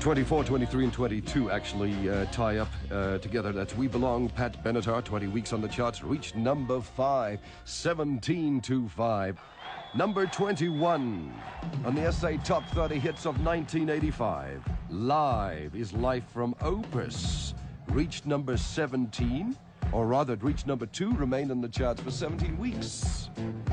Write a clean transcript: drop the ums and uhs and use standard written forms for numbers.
24, 23, and 22 actually tie up together. That's We Belong, Pat Benatar, 20 weeks on the charts, reached number 5, 17 to 5. Number 21 on the SA Top 30 Hits of 1985. Live is Life from Opus. Reached number 17, or rather it reached number 2, remained on the charts for 17 weeks.